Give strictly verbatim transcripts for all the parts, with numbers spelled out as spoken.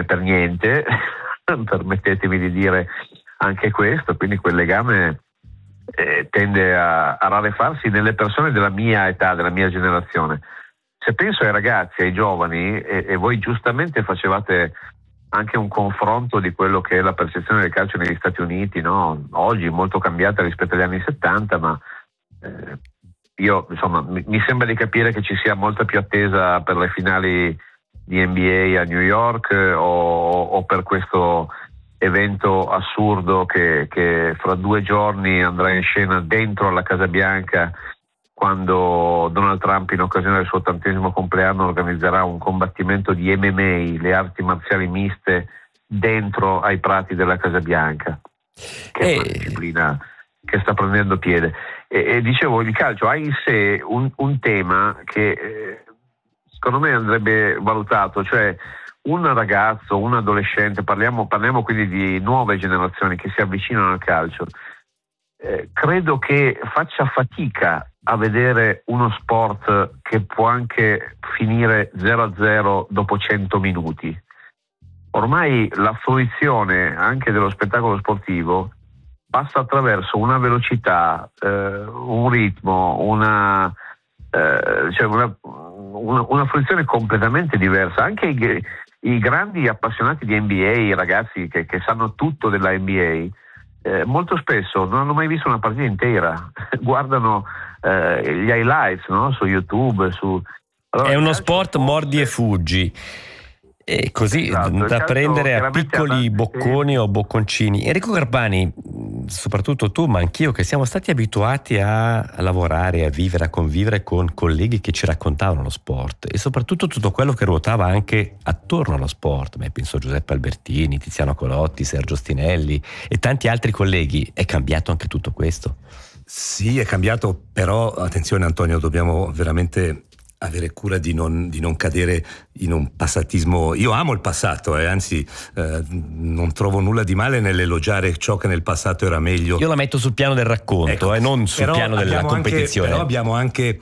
bene per niente, permettetemi di dire anche questo, quindi quel legame eh, tende a, a rarefarsi nelle persone della mia età, della mia generazione. Se penso ai ragazzi, ai giovani, e, e voi giustamente facevate anche un confronto di quello che è la percezione del calcio negli Stati Uniti, no? Oggi molto cambiata rispetto agli anni settanta, ma eh, io insomma mi, mi sembra di capire che ci sia molta più attesa per le finali di N B A a New York eh, o, o per questo evento assurdo che, che fra due giorni andrà in scena dentro alla Casa Bianca, quando Donald Trump, in occasione del suo ottantesimo compleanno, organizzerà un combattimento di M M A, le arti marziali miste, dentro ai prati della Casa Bianca, che è una disciplina che sta prendendo piede. E, e dicevo, il calcio ha in sé un, un tema che eh, secondo me andrebbe valutato, cioè un ragazzo, un adolescente, parliamo, parliamo quindi di nuove generazioni che si avvicinano al calcio, eh, credo che faccia fatica a vedere uno sport che può anche finire zero a zero dopo cento minuti. Ormai la fruizione anche dello spettacolo sportivo passa attraverso una velocità, eh, un ritmo, una, eh, cioè una, una, una fruizione completamente diversa. Anche i, i grandi appassionati di N B A, i ragazzi che, che sanno tutto della N B A, eh, molto spesso non hanno mai visto una partita intera, guardano eh, gli highlights, no? Su YouTube. Su... Allora, è uno sport mordi e fuggi. E così, esatto, da prendere a piccoli bocconi o bocconcini. Enrico Carpani, soprattutto tu, ma anch'io, che siamo stati abituati a, a lavorare, a vivere, a convivere con colleghi che ci raccontavano lo sport e soprattutto tutto quello che ruotava anche attorno allo sport. Beh, penso a Giuseppe Albertini, Tiziano Colotti, Sergio Stinelli e tanti altri colleghi. È cambiato anche tutto questo? Sì, è cambiato, però attenzione Antonio, dobbiamo veramente avere cura di non, di non cadere in un passatismo. Io amo il passato, eh, anzi eh, non trovo nulla di male nell'elogiare ciò che nel passato era meglio. Io la metto sul piano del racconto, ecco, e eh, non sul piano della competizione. Anche, però abbiamo anche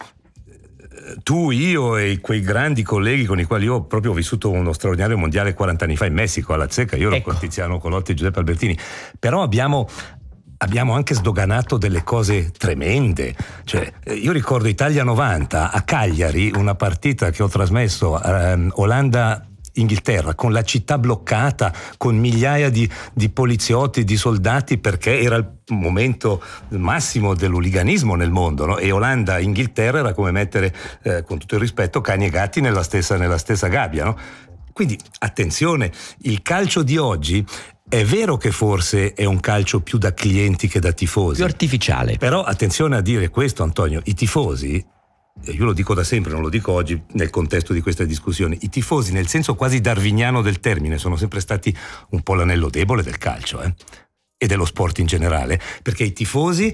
tu, io e quei grandi colleghi con i quali io proprio ho vissuto uno straordinario mondiale quaranta anni fa in Messico, alla Zecca, io ero ecco. con Tiziano Colotti e Giuseppe Albertini, però abbiamo Abbiamo anche sdoganato delle cose tremende. Cioè, io ricordo Italia novanta a Cagliari, una partita che ho trasmesso, ehm, Olanda-Inghilterra, con la città bloccata, con migliaia di, di poliziotti, di soldati, perché era il momento massimo dell'uliganismo nel mondo, no? E Olanda-Inghilterra era come mettere, eh, con tutto il rispetto, cani e gatti nella stessa, nella stessa gabbia, no? Quindi, attenzione, il calcio di oggi è vero che forse è un calcio più da clienti che da tifosi. Più artificiale. Però attenzione a dire questo, Antonio, i tifosi, io lo dico da sempre, non lo dico oggi nel contesto di questa discussione, i tifosi nel senso quasi darwiniano del termine sono sempre stati un po' l'anello debole del calcio, eh? E dello sport in generale, perché i tifosi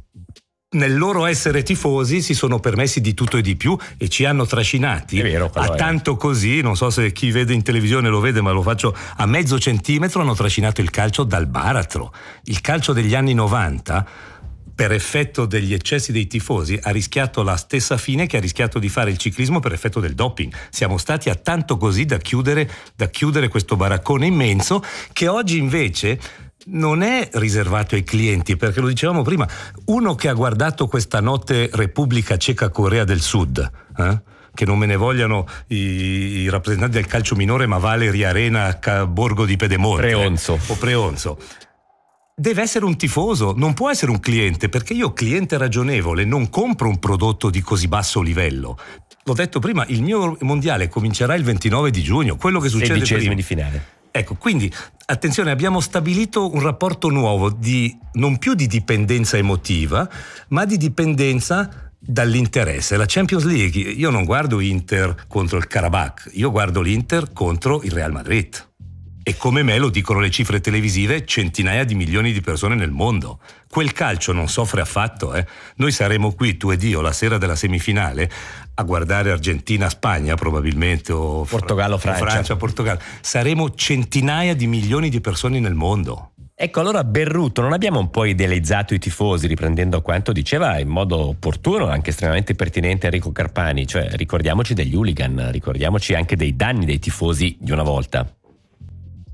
nel loro essere tifosi si sono permessi di tutto e di più e ci hanno trascinati è vero, a tanto così, non so se chi vede in televisione lo vede, ma lo faccio a mezzo centimetro, hanno trascinato il calcio dal baratro. Il calcio degli anni novanta, per effetto degli eccessi dei tifosi, ha rischiato la stessa fine che ha rischiato di fare il ciclismo per effetto del doping. Siamo stati a tanto così da chiudere, da chiudere questo baraccone immenso, che oggi invece non è riservato ai clienti, perché lo dicevamo prima, uno che ha guardato questa notte Repubblica Ceca Corea del Sud, eh? che non me ne vogliano i, i rappresentanti del calcio minore, ma Valeri Arena, Borgo di Pedemonte Preonzo. Eh? o Preonzo, deve essere un tifoso, non può essere un cliente, perché io, cliente ragionevole, non compro un prodotto di così basso livello. L'ho detto prima, il mio mondiale comincerà il ventinove di giugno, quello che succede sedicesimi prima. di finale. Ecco, quindi attenzione, abbiamo stabilito un rapporto nuovo di non più di dipendenza emotiva, ma di dipendenza dall'interesse. La Champions League, io non guardo Inter contro il Karabakh, io guardo l'Inter contro il Real Madrid. E come me lo dicono le cifre televisive, centinaia di milioni di persone nel mondo. Quel calcio non soffre affatto, eh. Noi saremo qui, tu ed io, la sera della semifinale a guardare Argentina-Spagna probabilmente, o Portogallo-Francia. Francia-Portogallo. Saremo centinaia di milioni di persone nel mondo. Ecco, allora Berruto, non abbiamo un po' idealizzato i tifosi, riprendendo quanto diceva in modo opportuno, anche estremamente pertinente Enrico Carpani, cioè ricordiamoci degli hooligan, ricordiamoci anche dei danni dei tifosi di una volta.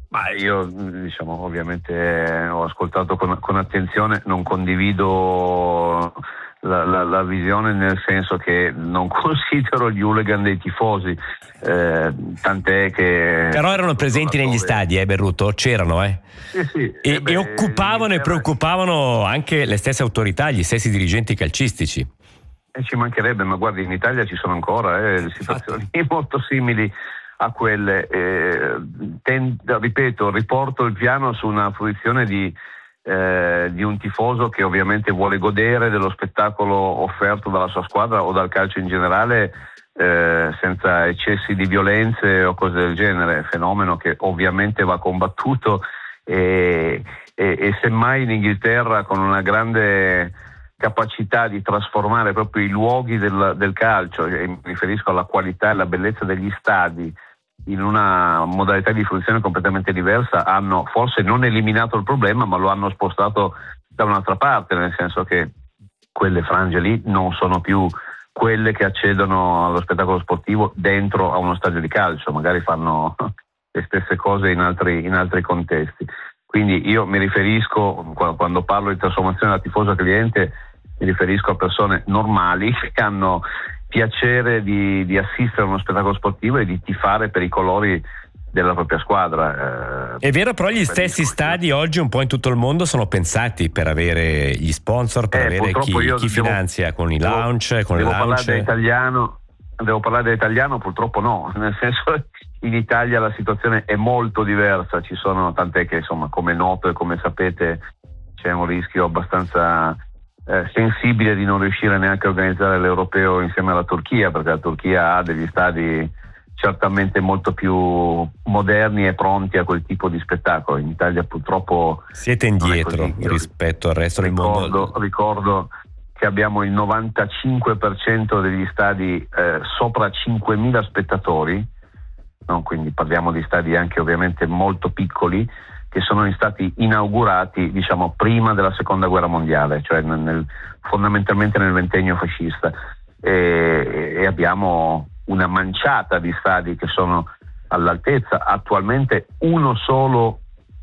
Ma io, diciamo, ovviamente ho ascoltato con, con attenzione, non condivido la, la, la visione, nel senso che non considero gli hooligan dei tifosi, eh, tant'è che... Però erano presenti negli stadi, eh Berruto? C'erano, eh? Sì, sì. E, eh beh, e occupavano e preoccupavano anche le stesse autorità, gli stessi dirigenti calcistici. E ci mancherebbe, ma guardi, in Italia ci sono ancora eh, situazioni Infatti. molto simili a quelle. Eh, ten, ripeto, riporto il piano su una fruizione di, eh, di un tifoso che ovviamente vuole godere dello spettacolo offerto dalla sua squadra o dal calcio in generale, eh, senza eccessi di violenze o cose del genere, fenomeno che ovviamente va combattuto e, e, e semmai in Inghilterra, con una grande capacità di trasformare proprio i luoghi del, del calcio, e mi riferisco alla qualità e alla bellezza degli stadi, in una modalità di fruizione completamente diversa, hanno forse non eliminato il problema, ma lo hanno spostato da un'altra parte, nel senso che quelle frange lì non sono più quelle che accedono allo spettacolo sportivo dentro a uno stadio di calcio, magari fanno le stesse cose in altri, in altri contesti. Quindi io mi riferisco, quando parlo di trasformazione da tifoso a cliente, mi riferisco a persone normali che hanno piacere di, di assistere a uno spettacolo sportivo e di tifare per i colori della propria squadra. È vero, però gli stessi stadi oggi un po' in tutto il mondo sono pensati per avere gli sponsor, per eh, avere chi, chi devo, finanzia con i lounge, con devo le parlare lance. Italiano, devo parlare dell'italiano, purtroppo no, nel senso, in Italia la situazione è molto diversa, ci sono, tant'è che insomma, come noto e come sapete, c'è un rischio abbastanza Eh, sensibile di non riuscire neanche a organizzare l'Europeo insieme alla Turchia, perché la Turchia ha degli stadi certamente molto più moderni e pronti a quel tipo di spettacolo. In Italia purtroppo siete indietro rispetto al resto ricordo, del mondo. Ricordo che abbiamo il novantacinque per cento degli stadi eh, sopra cinquemila spettatori, no? Quindi parliamo di stadi anche ovviamente molto piccoli, che sono stati inaugurati, diciamo, prima della seconda guerra mondiale, cioè nel, nel, fondamentalmente nel ventennio fascista, e, e abbiamo una manciata di stadi che sono all'altezza, attualmente uno solo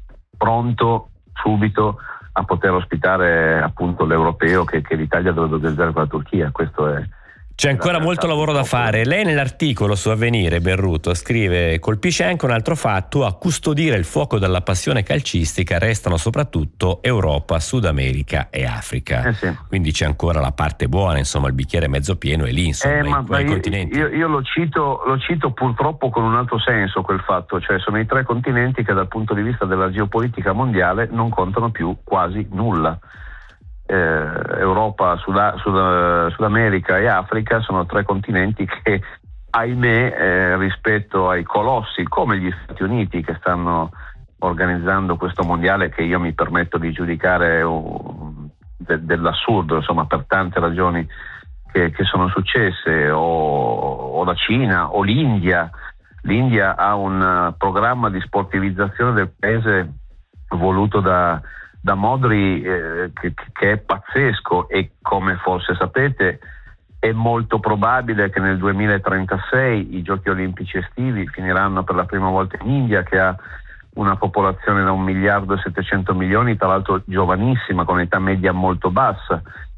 pronto subito a poter ospitare appunto l'Europeo che, che l'Italia dovrebbe organizzare con la Turchia. Questo è C'è ancora molto lavoro da fare. Lei nell'articolo su Avvenire, Berruto, scrive: colpisce anche un altro fatto, a custodire il fuoco della passione calcistica restano soprattutto Europa, Sud America e Africa. Eh sì. Quindi c'è ancora la parte buona, insomma, il bicchiere mezzo pieno è lì, insomma, eh, ma, in ma quei io, continenti. Io, io lo cito, lo cito purtroppo con un altro senso quel fatto, cioè sono i tre continenti che dal punto di vista della geopolitica mondiale non contano più quasi nulla. Eh, Europa, Sud, Sud, Sud America e Africa sono tre continenti che, ahimè, eh, rispetto ai colossi come gli Stati Uniti che stanno organizzando questo mondiale, che io mi permetto di giudicare uh, de, dell'assurdo, insomma, per tante ragioni che, che sono successe, o, o la Cina o l'India. L'India ha un uh, programma di sportivizzazione del paese voluto da da Modri eh, che, che è pazzesco, e come forse sapete è molto probabile che nel duemilatrentasei i giochi olimpici estivi finiranno per la prima volta in India, che ha una popolazione da un miliardo e settecento milioni, tra l'altro giovanissima, con età media molto bassa,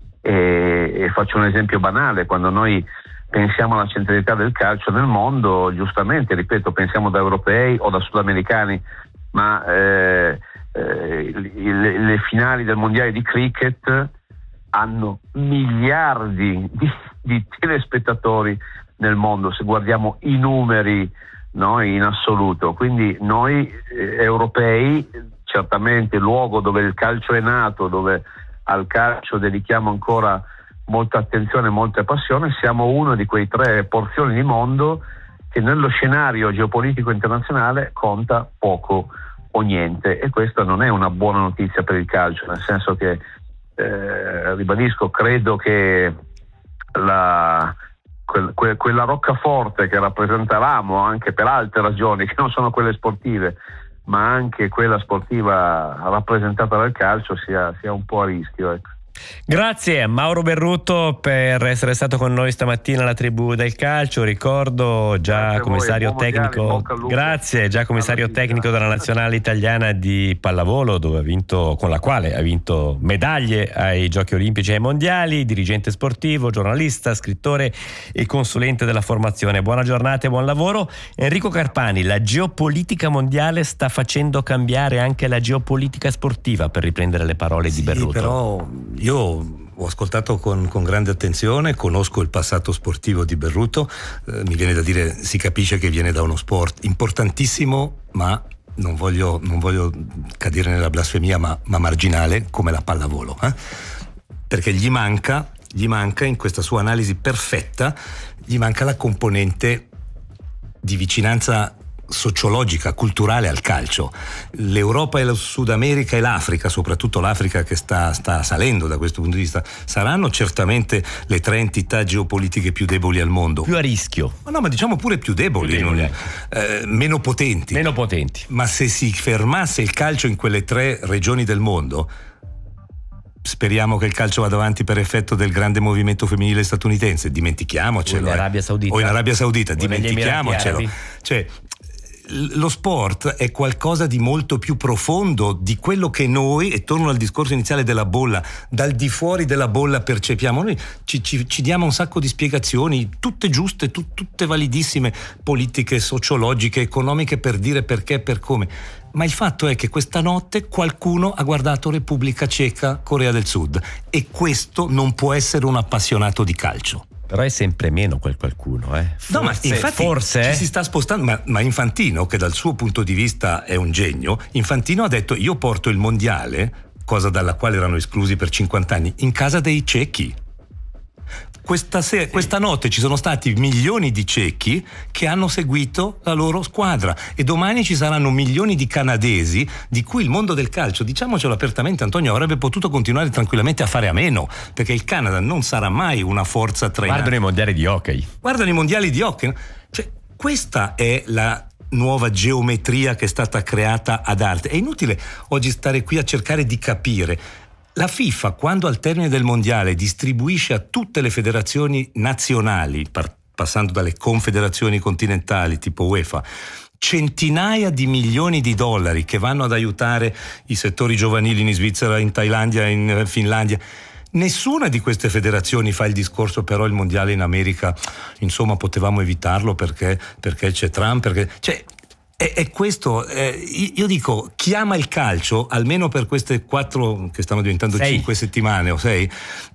e, e faccio un esempio banale: quando noi pensiamo alla centralità del calcio nel mondo, giustamente, ripeto, pensiamo da europei o da sudamericani, ma eh, Eh, le, le finali del mondiale di cricket hanno miliardi di, di telespettatori nel mondo, se guardiamo i numeri, no, in assoluto. Quindi noi eh, europei, certamente luogo dove il calcio è nato, dove al calcio dedichiamo ancora molta attenzione e molta passione, siamo una di quei tre porzioni di mondo che nello scenario geopolitico internazionale conta poco o niente, e questa non è una buona notizia per il calcio, nel senso che eh, ribadisco, credo che la, quel, que, quella roccaforte che rappresentavamo anche per altre ragioni che non sono quelle sportive, ma anche quella sportiva rappresentata dal calcio, sia, sia un po' a rischio, ecco. Grazie a Mauro Berruto per essere stato con noi stamattina alla Tribù del Calcio. Ricordo già grazie commissario voi, tecnico grazie già commissario tecnico della nazionale italiana di pallavolo, dove ha vinto, con la quale ha vinto medaglie ai Giochi Olimpici e ai Mondiali, dirigente sportivo, giornalista, scrittore e consulente della formazione. Buona giornata e buon lavoro. Enrico Carpani, la geopolitica mondiale sta facendo cambiare anche la geopolitica sportiva, per riprendere le parole sì, di Berruto. Però io ho ascoltato con, con grande attenzione, conosco il passato sportivo di Berruto, eh, mi viene da dire, si capisce che viene da uno sport importantissimo, ma non voglio, non voglio cadere nella blasfemia, ma, ma marginale, come la pallavolo, eh? Perché gli manca, gli manca in questa sua analisi perfetta, gli manca la componente di vicinanza sociologica, culturale al calcio. L'Europa e il Sud America e l'Africa, soprattutto l'Africa che sta, sta salendo da questo punto di vista, saranno certamente le tre entità geopolitiche più deboli al mondo. Più a rischio. Ma no, ma diciamo pure più deboli, più deboli. Non, eh, meno potenti. Meno potenti. Ma se si fermasse il calcio in quelle tre regioni del mondo, speriamo che il calcio vada avanti per effetto del grande movimento femminile statunitense, dimentichiamocelo. O in Arabia Saudita. O in Arabia Saudita, dimentichiamocelo. Cioè, lo sport è qualcosa di molto più profondo di quello che noi, e torno al discorso iniziale della bolla, dal di fuori della bolla percepiamo. Noi ci, ci, ci diamo un sacco di spiegazioni, tutte giuste, tu, tutte validissime, politiche, sociologiche, economiche, per dire perché e per come. Ma il fatto è che questa notte qualcuno ha guardato Repubblica Ceca, Corea del Sud, e questo non può essere un appassionato di calcio. Però è sempre meno quel qualcuno, eh. Forse, no, ma infatti forse ci si sta spostando, ma, ma Infantino, che dal suo punto di vista è un genio, Infantino ha detto: io porto il mondiale, cosa dalla quale erano esclusi per cinquanta anni, in casa dei cechi. Questa, se- sì. questa notte ci sono stati milioni di cechi che hanno seguito la loro squadra, e domani ci saranno milioni di canadesi di cui il mondo del calcio, diciamocelo apertamente, Antonio, avrebbe potuto continuare tranquillamente a fare a meno, perché il Canada non sarà mai una forza trainata. Guardano i mondiali di hockey. Guardano i mondiali di hockey. Cioè, questa è la nuova geometria che è stata creata ad arte. È inutile oggi stare qui a cercare di capire. La FIFA, quando al termine del mondiale distribuisce a tutte le federazioni nazionali, par- passando dalle confederazioni continentali tipo UEFA, centinaia di milioni di dollari che vanno ad aiutare i settori giovanili in Svizzera, in Thailandia, in Finlandia, nessuna di queste federazioni fa il discorso: però il mondiale in America, insomma, potevamo evitarlo perché, perché c'è Trump, perché... Cioè, E, e questo, eh, io dico, chi ama il calcio, almeno per queste quattro, che stanno diventando sei. cinque settimane o sei,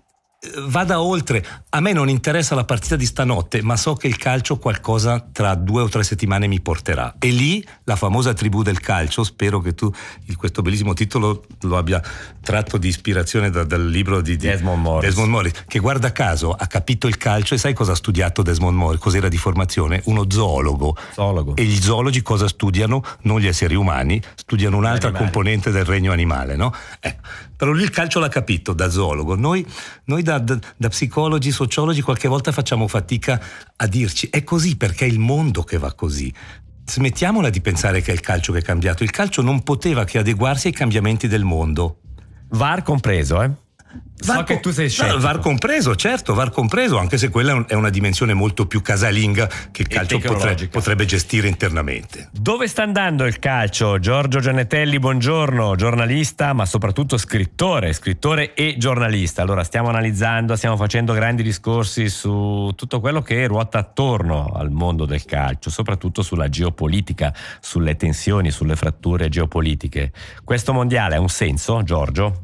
vada oltre. A me non interessa la partita di stanotte, ma so che il calcio qualcosa tra due o tre settimane mi porterà. E lì la famosa tribù del calcio, spero che tu questo bellissimo titolo lo abbia tratto di ispirazione da, dal libro di, di Desmond Morris. Desmond Morris, che guarda caso ha capito il calcio. E sai cosa ha studiato Desmond Morris? Cos'era di formazione? Uno zoologo. zoologo. E gli zoologi cosa studiano? Non gli esseri umani, studiano un'altra Animali. componente del regno animale, no? Ecco. Però lui il calcio l'ha capito da zoologo. Noi, noi da, da, da psicologi, sociologi qualche volta facciamo fatica a dirci: è così perché è il mondo che va così. Smettiamola di pensare che è il calcio che è cambiato. Il calcio non poteva che adeguarsi ai cambiamenti del mondo. V A R compreso, eh? So Var che tu sei scettico. V A R compreso, certo, V A R compreso, anche se quella è una dimensione molto più casalinga che il calcio potrebbe, potrebbe gestire internamente. Dove sta andando il calcio? Giorgio Giannetelli, buongiorno, giornalista ma soprattutto scrittore, scrittore e giornalista. Allora, stiamo analizzando, stiamo facendo grandi discorsi su tutto quello che ruota attorno al mondo del calcio, soprattutto sulla geopolitica, sulle tensioni, sulle fratture geopolitiche. Questo mondiale ha un senso, Giorgio?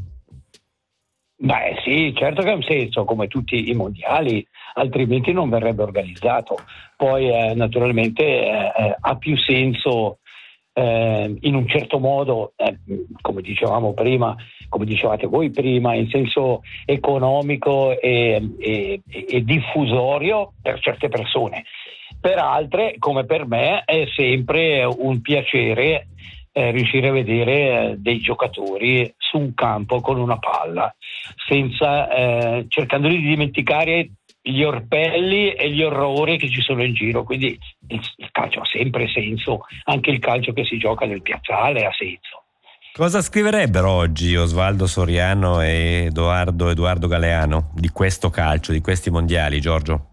Beh sì, certo che ha un senso, come tutti i mondiali, altrimenti non verrebbe organizzato. Poi eh, naturalmente eh, ha più senso eh, in un certo modo, eh, come dicevamo prima, come dicevate voi prima, in senso economico e, e, e diffusorio per certe persone. Per altre, come per me, è sempre un piacere Eh, riuscire a vedere eh, dei giocatori su un campo con una palla, senza eh, cercando di dimenticare gli orpelli e gli orrori che ci sono in giro. Quindi il, il calcio ha sempre senso, anche il calcio che si gioca nel piazzale ha senso. Cosa scriverebbero oggi Osvaldo Soriano e Edoardo Edoardo Galeano di questo calcio, di questi mondiali, Giorgio?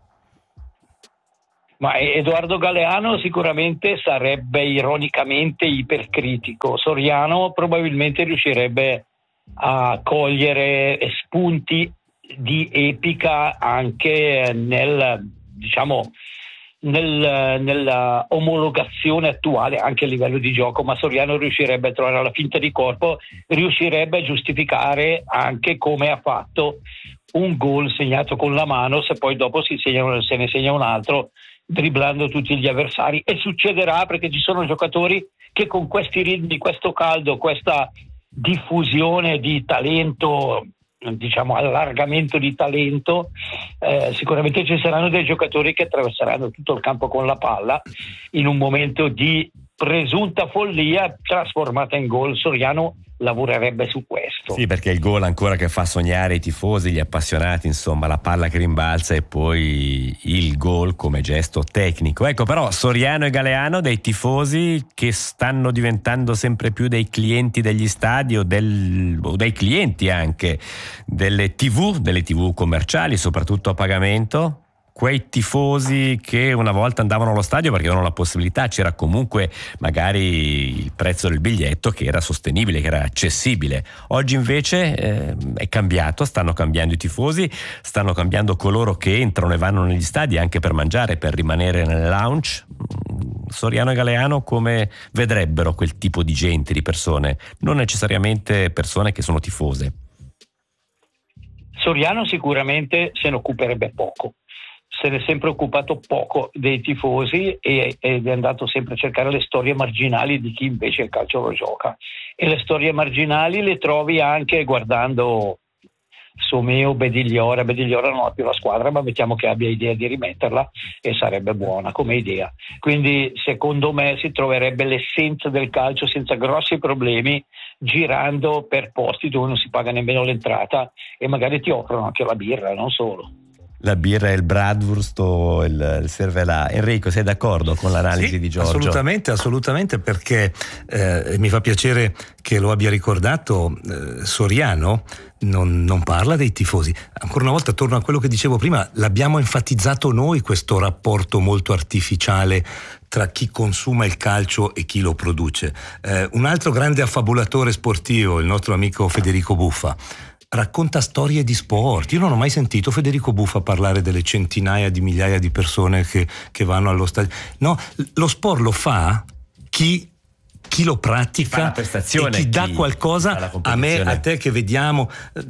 Ma Edoardo Galeano sicuramente sarebbe ironicamente ipercritico. Soriano probabilmente riuscirebbe a cogliere spunti di epica anche nel, diciamo, nel, nella omologazione attuale anche a livello di gioco, ma Soriano riuscirebbe a trovare la finta di corpo, riuscirebbe a giustificare anche come ha fatto un gol segnato con la mano, se poi dopo si segna, se ne segna un altro dribblando tutti gli avversari, e succederà perché ci sono giocatori che con questi ritmi, questo caldo, questa diffusione di talento, diciamo allargamento di talento, eh, sicuramente ci saranno dei giocatori che attraverseranno tutto il campo con la palla in un momento di presunta follia trasformata in gol. Soriano lavorerebbe su questo. Sì, perché il gol ancora che fa sognare i tifosi, gli appassionati, insomma, la palla che rimbalza e poi il gol come gesto tecnico. Ecco, però Soriano e Galeano, dei tifosi che stanno diventando sempre più dei clienti degli stadi o, del, o dei clienti anche delle tivù, delle tivù commerciali, soprattutto a pagamento. Quei tifosi che una volta andavano allo stadio perché avevano la possibilità, c'era comunque magari il prezzo del biglietto che era sostenibile, che era accessibile. Oggi invece eh, è cambiato, stanno cambiando i tifosi, stanno cambiando coloro che entrano e vanno negli stadi anche per mangiare, per rimanere nel lounge. Soriano e Galeano come vedrebbero quel tipo di gente, di persone, non necessariamente persone che sono tifose? Soriano sicuramente se ne occuperebbe poco. Se ne è sempre occupato poco dei tifosi e, ed è andato sempre a cercare le storie marginali di chi invece il calcio lo gioca, e le storie marginali le trovi anche guardando Someo, Bedigliora. Bedigliora non ha più la squadra, ma mettiamo che abbia idea di rimetterla e sarebbe buona come idea. Quindi secondo me si troverebbe l'essenza del calcio senza grossi problemi girando per posti dove non si paga nemmeno l'entrata e magari ti offrono anche la birra, non solo. La birra e il bratwurst o il, il cervelà. Enrico, sei d'accordo con l'analisi sì, di Giorgio? Assolutamente, assolutamente, perché eh, mi fa piacere che lo abbia ricordato eh, Soriano. Non, non parla dei tifosi. Ancora una volta torno a quello che dicevo prima, l'abbiamo enfatizzato noi questo rapporto molto artificiale tra chi consuma il calcio e chi lo produce. Eh, un altro grande affabulatore sportivo, il nostro amico Federico Buffa, racconta storie di sport. Io non ho mai sentito Federico Buffa parlare delle centinaia di migliaia di persone che, che vanno allo stadio. No, lo sport lo fa chi, chi lo pratica chi fa la e chi, chi dà qualcosa a me, a te che vediamo.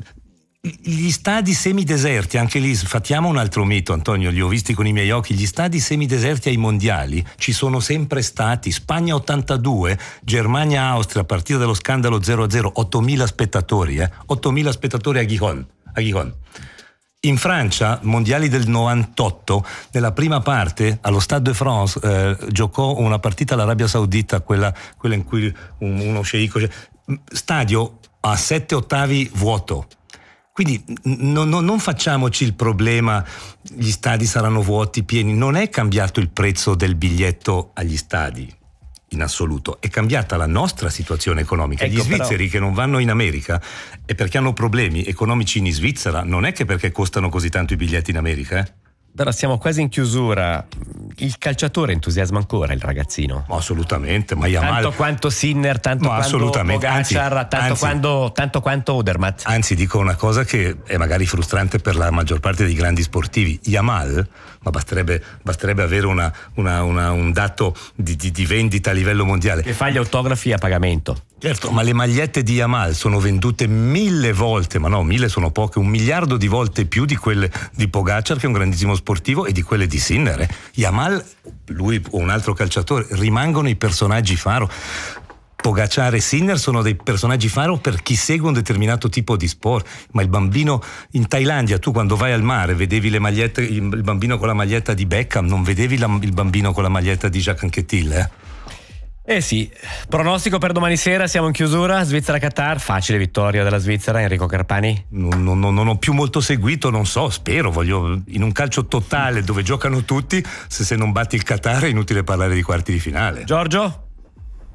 Gli stadi semideserti, anche lì sfattiamo un altro mito, Antonio, li ho visti con i miei occhi. Gli stadi semideserti ai mondiali ci sono sempre stati. Spagna ottantadue, Germania Austria, a partire dallo scandalo zero a zero, ottomila spettatori, eh? ottomila spettatori a Gijón, a Gijón. In Francia, mondiali del novantotto, nella prima parte allo Stade de France eh, giocò una partita all'Arabia Saudita, quella, quella in cui un, uno sceicco, stadio a sette ottavi vuoto. Quindi no, no, non facciamoci il problema, gli stadi saranno vuoti, pieni. Non è cambiato il prezzo del biglietto agli stadi in assoluto, è cambiata la nostra situazione economica. Ecco, gli svizzeri però, che non vanno in America è perché hanno problemi economici in Svizzera, non è che perché costano così tanto i biglietti in America, eh? Però siamo quasi in chiusura. Il calciatore entusiasma ancora il ragazzino? Ma assolutamente, ma Yamal... Tanto quanto Sinner, tanto ma quanto Pogacar, anzi, tanto, anzi, quando, tanto quanto Odermatt. Anzi, dico una cosa che è magari frustrante per la maggior parte dei grandi sportivi. Yamal, ma basterebbe, basterebbe avere una, una, una, un dato di, di, di vendita a livello mondiale. Che fa gli autografi a pagamento. Certo, ma le magliette di Yamal sono vendute mille volte, ma no, mille sono poche, un miliardo di volte più di quelle di Pogacar, che è un grandissimo sportivo, e di quelle di Sinner. Eh. Yamal, lui o un altro calciatore, rimangono i personaggi faro. Pogacar e Sinner sono dei personaggi faro per chi segue un determinato tipo di sport, ma il bambino in Thailandia, tu quando vai al mare vedevi le magliette, il bambino con la maglietta di Beckham, non vedevi la, il bambino con la maglietta di Jacques Anquetil, eh? Eh sì, pronostico per domani sera, siamo in chiusura, Svizzera-Qatar, facile vittoria della Svizzera, Enrico Carpani? Non, non, non ho più molto seguito, non so, spero, voglio, in un calcio totale dove giocano tutti, se, se non batti il Qatar è inutile parlare di quarti di finale. Giorgio?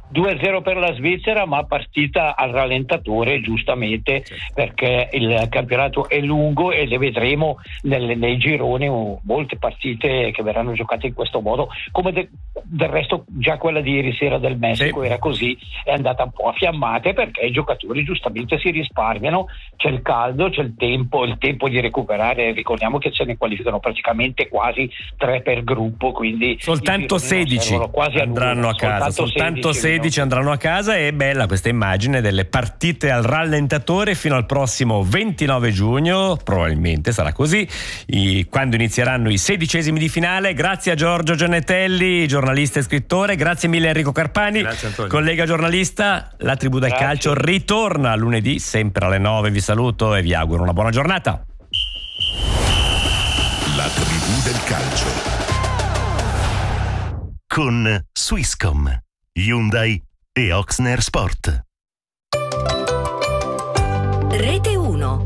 due a zero per la Svizzera, ma partita al rallentatore, giustamente, perché il campionato è lungo e le vedremo nel, nei gironi molte partite che verranno giocate in questo modo, come de, del resto già quella di ieri sera del Messico sì. era così, è andata un po' a fiammate perché i giocatori giustamente si risparmiano, c'è il caldo, c'è il tempo, il tempo di recuperare, ricordiamo che se ne qualificano praticamente quasi tre per gruppo, quindi soltanto sedici andranno a casa, soltanto sedici andranno a casa. È bella questa immagine delle partite al rallentatore fino al prossimo ventinove giugno, probabilmente sarà così, I, quando inizieranno i sedicesimi di finale. Grazie a Giorgio Giannetelli, giornalista e scrittore, grazie mille Enrico Carpani, collega giornalista. La Tribù del Calcio ritorna lunedì sempre alle nove, vi saluto e vi auguro una buona giornata. La Tribù del Calcio con Swisscom, Hyundai e Oxner Sport. Rete uno.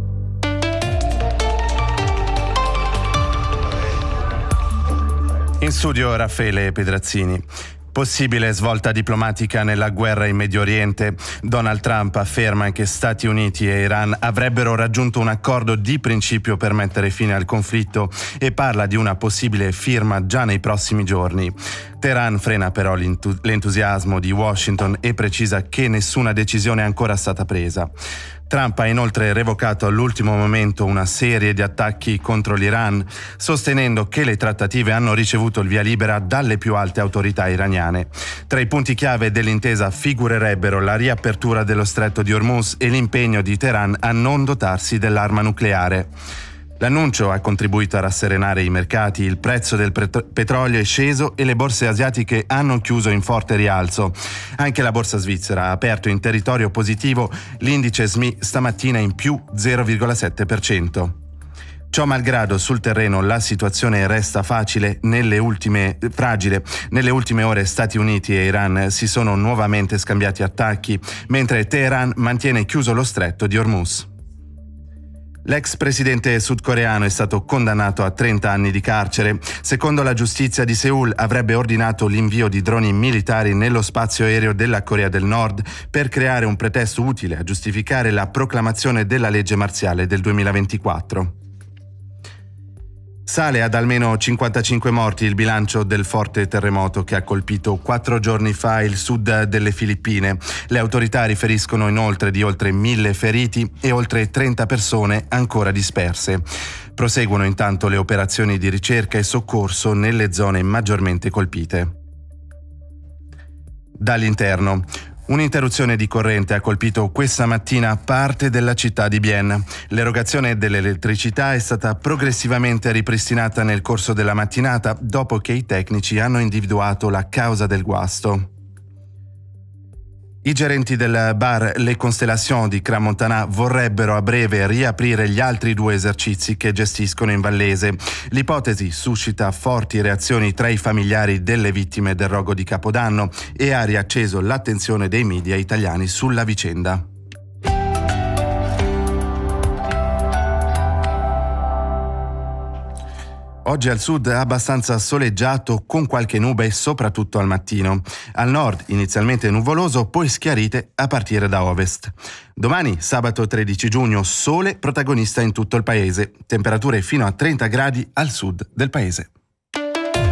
In studio Raffaele Pedrazzini. Possibile svolta diplomatica nella guerra in Medio Oriente. Donald Trump afferma che Stati Uniti e Iran avrebbero raggiunto un accordo di principio per mettere fine al conflitto e parla di una possibile firma già nei prossimi giorni. Teheran frena però l'entusiasmo di Washington e precisa che nessuna decisione è ancora stata presa. Trump ha inoltre revocato all'ultimo momento una serie di attacchi contro l'Iran, sostenendo che le trattative hanno ricevuto il via libera dalle più alte autorità iraniane. Tra i punti chiave dell'intesa figurerebbero la riapertura dello stretto di Hormuz e l'impegno di Teheran a non dotarsi dell'arma nucleare. L'annuncio ha contribuito a rasserenare i mercati, il prezzo del pet- petrolio è sceso e le borse asiatiche hanno chiuso in forte rialzo. Anche la borsa svizzera ha aperto in territorio positivo, l'indice S M I stamattina in più zero virgola sette per cento. Ciò malgrado sul terreno la situazione resta facile nelle ultime, fragile. Nelle ultime ore Stati Uniti e Iran si sono nuovamente scambiati attacchi, mentre Teheran mantiene chiuso lo stretto di Hormuz. L'ex presidente sudcoreano è stato condannato a trenta anni di carcere. Secondo la giustizia di Seul avrebbe ordinato l'invio di droni militari nello spazio aereo della Corea del Nord per creare un pretesto utile a giustificare la proclamazione della legge marziale del duemilaventiquattro. Sale ad almeno cinquantacinque morti il bilancio del forte terremoto che ha colpito quattro giorni fa il sud delle Filippine. Le autorità riferiscono inoltre di oltre mille feriti e oltre trenta persone ancora disperse. Proseguono intanto le operazioni di ricerca e soccorso nelle zone maggiormente colpite. Dall'interno. Un'interruzione di corrente ha colpito questa mattina parte della città di Bienne. L'erogazione dell'elettricità è stata progressivamente ripristinata nel corso della mattinata dopo che i tecnici hanno individuato la causa del guasto. I gerenti del bar Le Constellation di Crans-Montana vorrebbero a breve riaprire gli altri due esercizi che gestiscono in Vallese. L'ipotesi suscita forti reazioni tra i familiari delle vittime del rogo di Capodanno e ha riacceso l'attenzione dei media italiani sulla vicenda. Oggi al sud abbastanza soleggiato con qualche nube soprattutto al mattino. Al nord inizialmente nuvoloso, poi schiarite a partire da ovest. Domani, sabato tredici giugno, sole protagonista in tutto il paese. Temperature fino a trenta gradi al sud del paese.